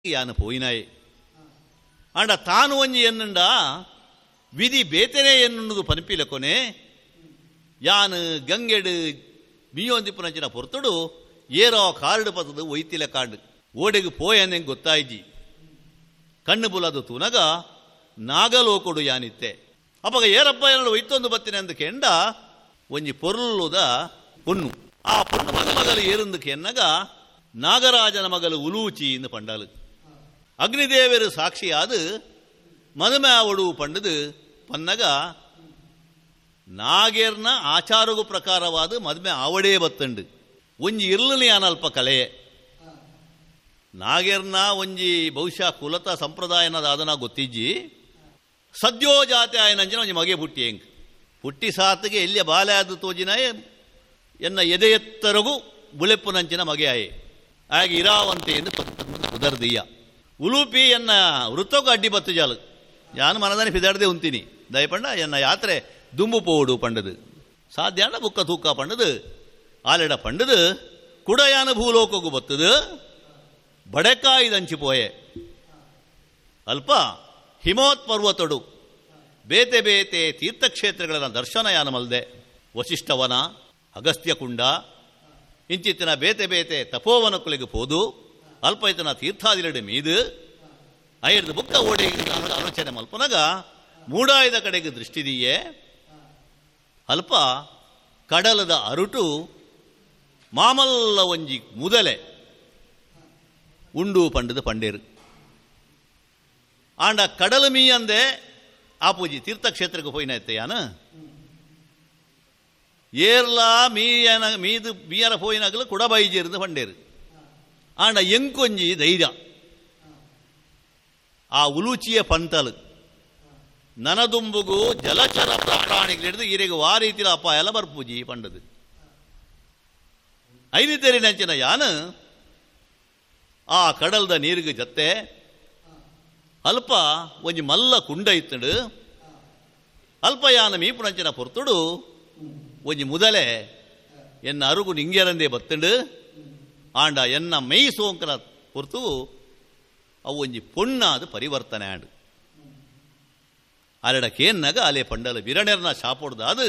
ಯಾನು ಪೋಯಿನಾಯೆ ಅಂಡ ತಾನು ಒಂಜಿ ಎನ್ನುಂಡ ವಿಧಿ ಬೇತೆನೆ ಎನ್ನುವುದು ಪನಿಪಿಲ ಕೊನೆ ಯಾನು ಗಂಗೆಡು ಮೀಯೊಂದಿಪ್ಪುನಂಚಿನ ಪೊರ್ತುಡು ಏರೋ ಕಾರ್ಡು ಪತ್ತದು ಒಯ್ತಿಲ ಕಾಂಡು ಓಡೆಗೆ ಪೋಯನೆ ಗೊತ್ತಾಯ್ಜಿ ಕಣ್ಣು ಬುಲದು ತುನಗ ನಾಗಲೋಕೊಡು ಯಾನಿತ್ತೆ ಅಪ್ಪಗ ಏರಪ್ಪ ಎರಡು ಒಯ್ತೊಂದು ಬತ್ತಿನ ಅಂದು ಕೆಂಡ ಒಂಜಿ ಪೊರ್ಲುದ ಪೊನ್ನು ಆ ಪೊನ್ನು ಮಗಲು ಏರುಂದು ಕೆನ್ನಗ ನಾಗರಾಜನ ಮಗಲು ಉಲೂಚಿ ಇಂದು ಪಂಡಾಲು ಅಗ್ನಿದೇವರು ಸಾಕ್ಷಿಯಾದ ಮದುಮೆ ಅವಡು ಪಂಡದು ಪನ್ನಗ ನಾಗೇರ್ನ ಆಚಾರಗು ಪ್ರಕಾರವಾದ ಮದುಮೆ ಅವಡೇ ಬತ್ತಂಡು ಒಂಜಿ ಇರ್ಲನಿ ಅನಲ್ಪ ಕಲೆಯೇ ನಾಗೇರ್ನ ಒಂಜಿ ಬಹುಶಃ ಕುಲತ ಸಂಪ್ರದಾಯನದ ಅದನ್ನ ಗೊತ್ತಿಜ್ಜಿ ಸದ್ಯೋ ಜಾತಿ ಆಯನಂಚಿನ ಒಂಜಿ ಮಗೆ ಪುಟ್ಟಿ ಹೆಂಗ್ ಪುಟ್ಟಿ ಸಾತಿಗೆ ಎಲ್ಲಿಯ ಬಾಲೆ ಆದ ತೋಜಿನ ಎನ್ನ ಎದೆ ಎತ್ತರಗೂ ಬುಳೆಪ್ಪುನಂಚಿನ ಮಗೆ ಆಯೆ ಹಾಗೆ ಇರಾವಂತೆ ಎಂದು ಉದರ್ದೀಯ ಉಲೂಪಿ ಎನ್ನ ವೃತ್ತಕ್ಕೂ ಅಡ್ಡಿ ಬತ್ತು ಜಾಲು ಯಾನು ಮನದಾನೆ ಫಿದಾಡದೆ ಉಂತೀನಿ ದಯಪಂಡ ಎನ್ನ ಯಾತ್ರೆ ದುಂಬು ಪೋಡು ಪಂಡದು ಸಾಧ್ಯಾನ ಬುಕ್ಕ ತೂಕ ಪಂಡದು ಆಲೆಡ ಪಂಡದು ಕುಡಯಾನ ಭೂಲೋಕಗೂ ಬತ್ತದು ಬಡೆಕಾಯಿದಂಚಿ ಪೋಯೆ ಅಲ್ಪ ಹಿಮೋತ್ ಪರ್ವತೊಡು ಬೇತೆ ಬೇತೆ ತೀರ್ಥಕ್ಷೇತ್ರಗಳ ದರ್ಶನ ಯಾನಮಲ್ದೆ ವಸಿಷ್ಠವನ ಅಗಸ್ತ್ಯ ಕುಂಡ ಇಂಚಿತ್ತಿನ ಬೇತೆ ಬೇತೆ ತಪೋವನಕ್ಕುಲಿಗೆ ಪೋದು ಅಲ್ಪ ಇತನ ತೀರ್ಥಾದಿಲೆಡೆ ಮೀದು ಐದು ಬುಕ್ಕ ಓಡಿ ಆಲೋಚನೆ ಮಲ್ಪನಾಗ ಮೂಡಾಯದ ಕಡೆಗೆ ದೃಷ್ಟಿದೀಯೇ ಅಲ್ಪ ಕಡಲದ ಅರುಟು ಮಾಮಲ್ಲ ಒಂಜಿ ಮುದಲೆ ಉಂಡು ಪಂಡದು ಪಂಡೇರು ಆಂಡ ಕಡಲು ಮೀ ಅಂದೆ ಆಪೂಜಿ ತೀರ್ಥಕ್ಷೇತ್ರಕ್ಕೆ ಹೋಯ್ನ ಎತ್ತೆಯಾನ ಏರ್ಲಾ ಮೀಯನ ಮೀದು ಮೀಯರ ಹೋಯಿನಾಗಲು ಕುಡಬೈಜಿರ್ದು ಪಂಡೇರು ಆಂಡ ಎಂಕೊಂಜಿ ಧೈರ್ಯ ಆ ಉಲೂಚಿಯ ಪಂತಲು ನನದುಂಬುಗು ಜಲಚರ ಪ್ರಾಣಿಗಳಿಡಿದು ಈರೆಗೆ ಆ ರೀತಿಯ ಅಪಾಯ ಎಲ್ಲ ಬರ್ಪೂಜಿ ಪಂಡದು ಐನಿತೆರಿನಂಚಿನ ಯಾನು ಆ ಕಡಲ್ದ ನೀರಿಗೆ ಜತ್ತೆ ಅಲ್ಪ ಒಂಜಿ ಮಲ್ಲ ಕುಂಡ ಇತ್ತಡು ಅಲ್ಪ ಯಾನ ಮೀಪುನಂಚಿನ ಪೊರ್ತುಡು ಒಂಜಿ ಮುದಲೆ ಎನ್ನ ಅರುಗು ನಿಂಗೆರಂದೇ ಬತ್ತಂಡು ಆಂಡ ಎನ್ನ ಮೈ ಸೋಂಕರ ಪೊರ್ತು ಅವು ಒಂಜಿ ಪೊಣ್ಣಾದ ಪರಿವರ್ತನೆ ಆಂಡು ಅರಡ ಕೇನ್ನಗ ಅಲೆ ಪಂಡಲ ವಿರಣೆರ್ನ ಶಾಪೊಡ್ದಾದು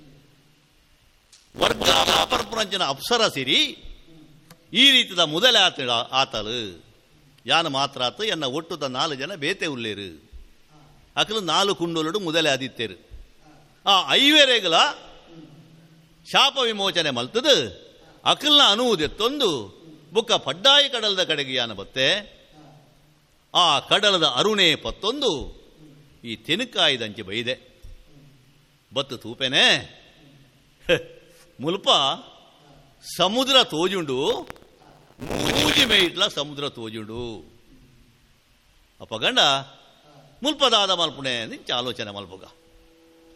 ವರ್ಗ ಅಪರ್ಪುನಂಚಿನ ಅಪ್ಸರ ಸಿರಿ ಈ ರೀತಿಯ ಮುದಲೆ ಆತಲು ಯಾನು ಮಾತ್ರ ಆತು ಎನ್ನ ಒಟ್ಟುದ 4 ಜನ ಬೇತೆ ಉಳ್ಳೇರು ಅಕಲು 4 ಕುಂಡೋಲಡು ಮುದಲೆ ಆದಿತ್ತೇರು ಆ ಐವೇರೆಗಲ ಶಾಪ ವಿಮೋಚನೆ ಮಲ್ತದು ಅಕಲ್ನ ಅನುವುದೆತ್ತೊಂದು ಬುಕ್ಕ ಪಡ್ಡಾಯಿ ಕಡಲದ ಕಡೆಗೆ ಯಾನ ಬತ್ತೆ ಆ ಕಡಲದ ಅರುಣೆ ಪತ್ತೊಂದು ಈ ತೆನುಕಾಯ್ದಂಚೆ ಬೈದೆ ಬತ್ತು ತೂಪೆನೆ ಮುಲ್ಪ ಸಮುದ್ರ ತೋಜುಂಡು ಮೂಜಿ ಮೇಯ್ಟ್ಲ ಸಮುದ್ರ ತೋಜುಂಡು ಅಪ್ಪಗಂಡ ಮುಲ್ಪದಾದ ಮಲ್ಪುಣೆ ನಿಂಚ ಆಲೋಚನೆ ಮಲ್ಪಗ